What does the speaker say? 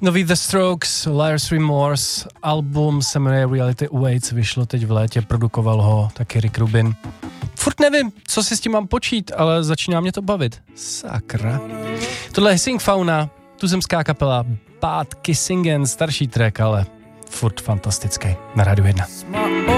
Nový The Strokes, Liar's Remorse, album se jmenuje Reality Awaits, vyšlo teď v létě, produkoval ho taky Rick Rubin. Furt nevím, co si s tím mám počít, ale začíná mě to bavit. Sakra. Tohle je Sing Fauna, tuzemská kapela Bad Kissingen, starší track, ale furt fantastický. Na Rádiu 1.